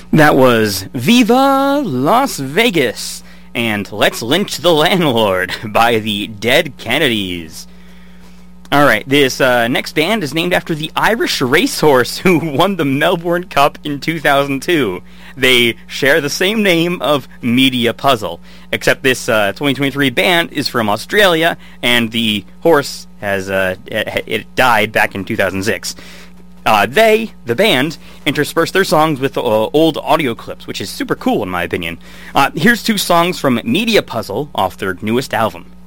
That was Viva Las Vegas and Let's Lynch the Landlord by the Dead Kennedys. Alright, this next band is named after the Irish racehorse who won the Melbourne Cup in 2002. They share the same name of Media Puzzle, except this 2023 band is from Australia, and the horse has it died back in 2006. The band, intersperse their songs with old audio clips, which is super cool in my opinion. Here's two songs from Media Puzzle off their newest album.